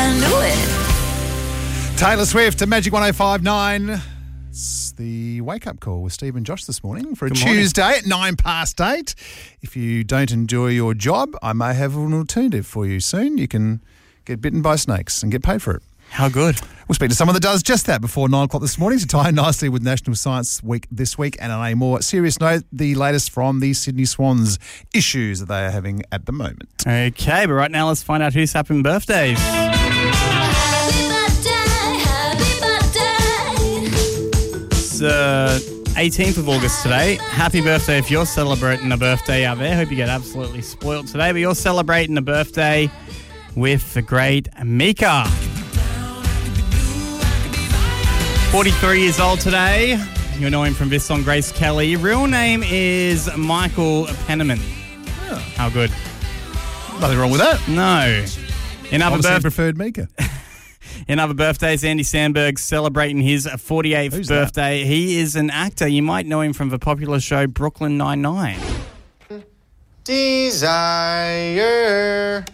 can do it. Taylor Swift to Magic 105.9. It's the wake-up call with Steve and Josh this morning for a Tuesday at 8:09. If you don't enjoy your job, I may have an alternative for you soon. You can get bitten by snakes and get paid for it. How good. We'll speak to someone that does just that before 9 o'clock this morning to tie in nicely with National Science Week this week. And on a more serious note, the latest from the Sydney Swans issues that they are having at the moment. Okay, but right now let's find out who's having birthdays. Happy birthday. It's 18th of August today. Happy birthday if you're celebrating a birthday out there. Hope you get absolutely spoiled today, but you're celebrating a birthday with the great Mika. 43 years old today. You know him from this song, Grace Kelly. Real name is Michael Penniman. Oh. How good. Nothing wrong with that. No. In other, Obviously preferred Mika. in other birthdays, Andy Samberg celebrating his 48th Who's birthday. That? He is an actor. You might know him from the popular show Brooklyn Nine-Nine. Desire.